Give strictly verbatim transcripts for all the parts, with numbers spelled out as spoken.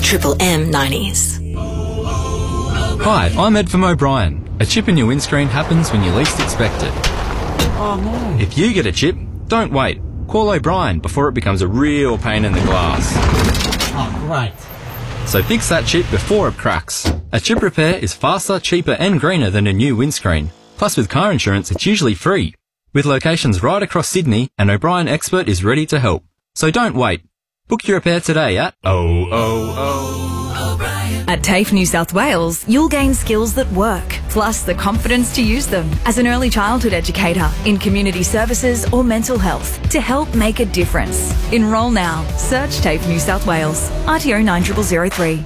Triple M nineties. Hi, I'm Ed from O'Brien. A chip in your windscreen happens when you least expect it. Oh no. If you get a chip, don't wait. Call O'Brien before it becomes a real pain in the glass. Oh, great. So fix that chip before it cracks. A chip repair is faster, cheaper and greener than a new windscreen. Plus with car insurance, it's usually free. With locations right across Sydney, an O'Brien expert is ready to help. So don't wait. Book your repair today at oh oh oh O'Brien. At TAFE New South Wales, you'll gain skills that work, plus the confidence to use them as an early childhood educator in community services or mental health to help make a difference. Enrol now. Search TAFE New South Wales. R T O nine zero zero zero three.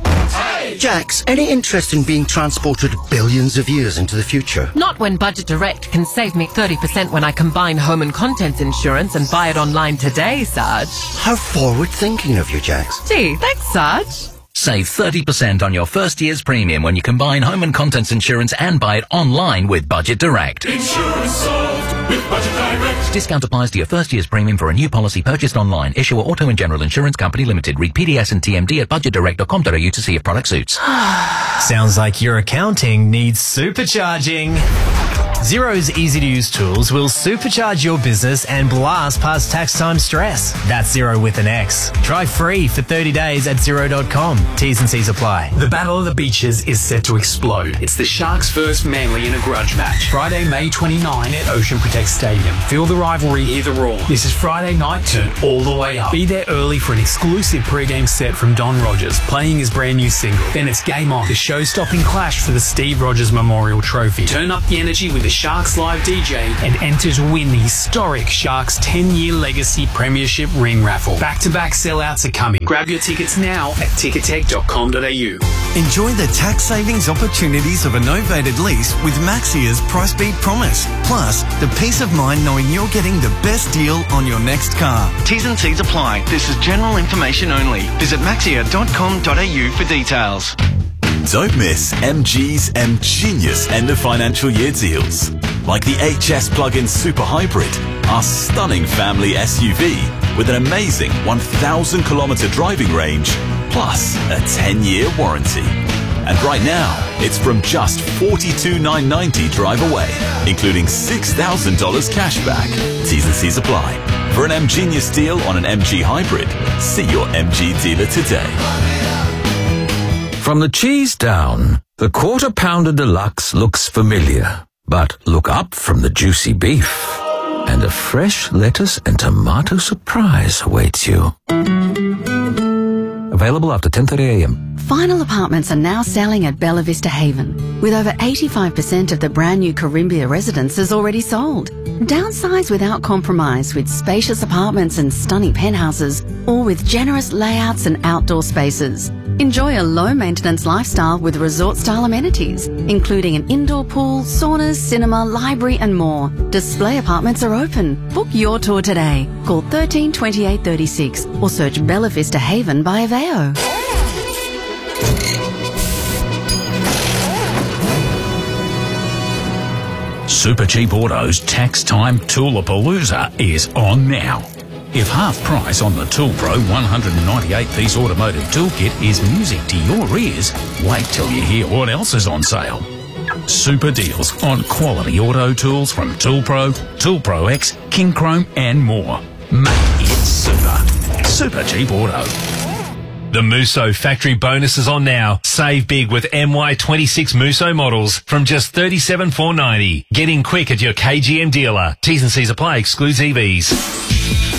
Jax, any interest in being transported billions of years into the future? Not when Budget Direct can save me thirty percent when I combine home and contents insurance and buy it online today, Sarge. How forward-thinking of you, Jax. Gee, thanks, Sarge. Save thirty percent on your first year's premium when you combine home and contents insurance and buy it online with Budget Direct. Insurance solved with Budget Direct. Discount applies to your first year's premium for a new policy purchased online. Issuer Auto and General Insurance Company Limited. Read P D S and T M D at budget direct dot com dot a u to see if product suits. Sounds like your accounting needs supercharging. Xero's easy-to-use tools will supercharge your business and blast past tax time stress. That's Xero with an X. Try free for thirty days at xero dot com. T's and C's apply. The Battle of the Beaches is set to explode. It's the Sharks versus Manly in a grudge match. Friday, May twenty-ninth at Ocean Protect Stadium. Feel the rivalry, hear the roar. This is Friday night, turn all the way up. Be there early for an exclusive pre-game set from Don Rogers, playing his brand new single. Then it's game on. The show-stopping clash for the Steve Rogers Memorial Trophy. Turn up the energy with the Sharks Live D J and enter to win the historic Sharks ten-year legacy premiership ring raffle. Back-to-back sellouts are coming. Grab your tickets now at ticketek dot com dot a u. Enjoy the tax savings opportunities of a novated lease with Maxia's Price Beat Promise. Plus, the peace of mind knowing you're getting the best deal on your next car. T's and C's apply. This is general information only. Visit maxia dot com dot a u for details. Don't miss M G's M-Genius end of financial year deals. Like the H S plug-in Super Hybrid, our stunning family S U V with an amazing one thousand kilometre driving range, plus a ten-year warranty. And right now, it's from just forty-two thousand nine hundred ninety dollars drive away, including six thousand dollars cash back. T's and C's apply. For an M-Genius deal on an M G Hybrid, see your M G dealer today. From the cheese down, the Quarter Pounder Deluxe looks familiar. But look up from the juicy beef, and a fresh lettuce and tomato surprise awaits you. Available after ten thirty a m. Final apartments are now selling at Bella Vista Haven, with over eighty-five percent of the brand new Carimbia residences already sold. Downsize without compromise with spacious apartments and stunning penthouses, or with generous layouts and outdoor spaces. Enjoy a low-maintenance lifestyle with resort-style amenities, including an indoor pool, saunas, cinema, library and more. Display apartments are open. Book your tour today. Call thirteen twenty-eight thirty-six or search Bella Vista Haven by Aveo. Super Cheap Auto's Tax Time Toolapalooza is on now. If half price on the Tool Pro one hundred ninety-eight piece automotive toolkit is music to your ears, wait till you hear what else is on sale. Super deals on quality auto tools from Tool Pro, Tool Pro X, King Chrome and more. Make it super. Super Cheap Auto. The Musso factory bonus is on now. Save big with M Y twenty-six Musso models from just thirty-seven thousand four hundred ninety dollars. Get in quick at your K G M dealer. T's and C's apply. Excludes E Vs.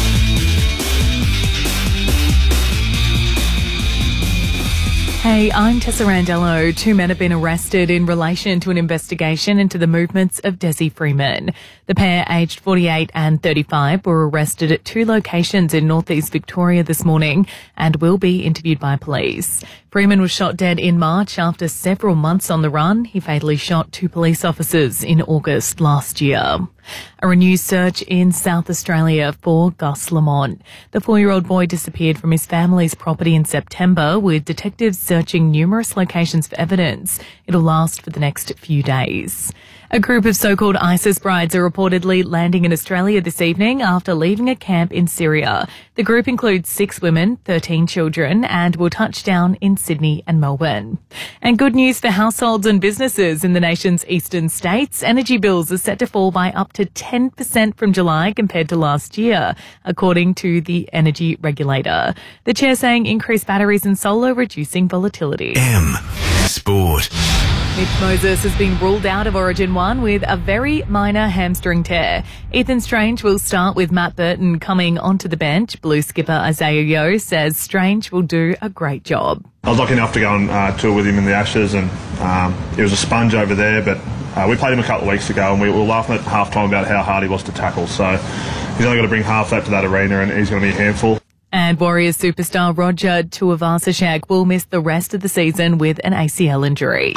Hey, I'm Tessa Randello. Two men have been arrested in relation to an investigation into the movements of Desi Freeman. The pair, aged forty-eight and thirty-five, were arrested at two locations in northeast Victoria this morning and will be interviewed by police. Freeman was shot dead in March after several months on the run. He fatally shot two police officers in August last year. A renewed search in South Australia for Gus Lamont. The four-year-old boy disappeared from his family's property in September, with detectives searching numerous locations for evidence. It'll last for the next few days. A group of so-called ISIS brides are reportedly landing in Australia this evening after leaving a camp in Syria. The group includes six women, thirteen children, and will touch down in Sydney and Melbourne. And good news for households and businesses in the nation's eastern states. Energy bills are set to fall by up to ten percent from July compared to last year, according to the energy regulator. The chair saying increased batteries and solar reducing volatility. M Sport. Mitch Moses has been ruled out of Origin one with a very minor hamstring tear. Ethan Strange will start with Matt Burton coming onto the bench. Blue skipper Isaiah Yeo says Strange will do a great job. I was lucky enough to go on uh, tour with him in the Ashes, and um, he was a sponge over there, but uh, we played him a couple of weeks ago and we were laughing at half-time about how hard he was to tackle. So he's only got to bring half that to that arena and he's going to be a handful. And Warriors superstar Roger Tuivasa-Sheck will miss the rest of the season with an A C L injury.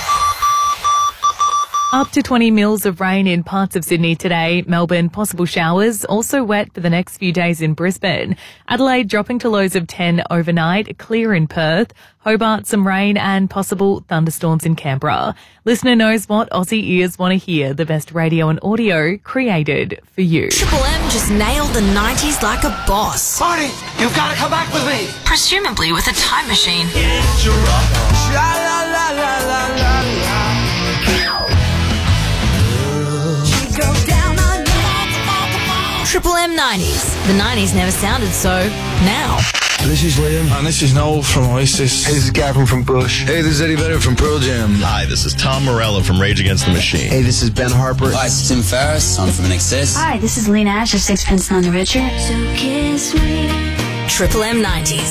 Up to twenty mils of rain in parts of Sydney today. Melbourne, possible showers. Also wet for the next few days in Brisbane. Adelaide dropping to lows of ten overnight. Clear in Perth. Hobart, some rain and possible thunderstorms in Canberra. Listener knows what Aussie ears want to hear. The best radio and audio created for you. Triple M just nailed the nineties like a boss. Marty, you've got to come back with me. Presumably with a time machine. Triple M nineties. The nineties never sounded so. Now. This is Liam. And this is Noel from Oasis. Hey, this is Gavin from Bush. Hey, this is Eddie Vedder from Pearl Jam. Hi, this is Tom Morello from Rage Against the Machine. Hey, this is Ben Harper. Hi, this is Tim Ferriss. I'm from N X S. Hi, this is Lee Nash of Sixpence None the Richer. So kiss me. Triple M nineties.